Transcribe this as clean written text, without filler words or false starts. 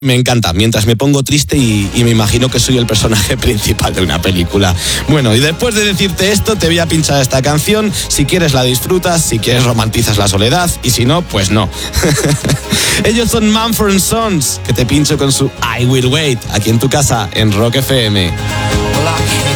Me encanta, mientras me pongo triste y me imagino que soy el personaje principal de una película. Bueno, y después de decirte esto, te voy a pinchar esta canción. Si quieres la disfrutas, si quieres romantizas la soledad, y si no, pues no. Ellos son Mumford & Sons, que te pincho con su I Will Wait, aquí en tu casa, en Rock FM.